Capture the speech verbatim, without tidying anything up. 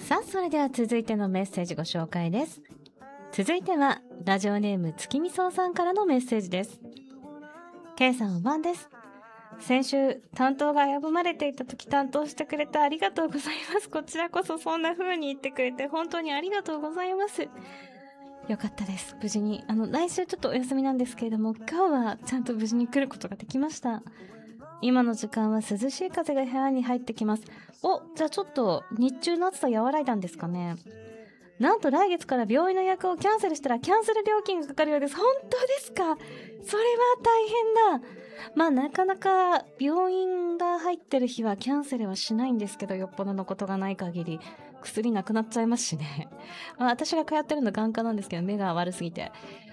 さあ、それでは続いてのメッセージご紹介です。続いてはラジオネーム月見草さんからのメッセージです。 K さん、お晩です。先週担当が危ぶまれていた時、担当してくれてありがとうございます。こちらこそそんな風に言ってくれて本当にありがとうございます。よかったです。無事に、あの来週ちょっとお休みなんですけれども、今日はちゃんと無事に来ることができました。今の時間は涼しい風が部屋に入ってきます。お、じゃあちょっと日中の暑さ和らいだんですかね。なんと来月から病院の予約をキャンセルしたらキャンセル料金がかかるようです。本当ですか？それは大変だ。まあなかなか病院が入ってる日はキャンセルはしないんですけど、よっぽどのことがない限り薬なくなっちゃいますしね。まあ、私が通ってるの眼科なんですけど、目が悪すぎて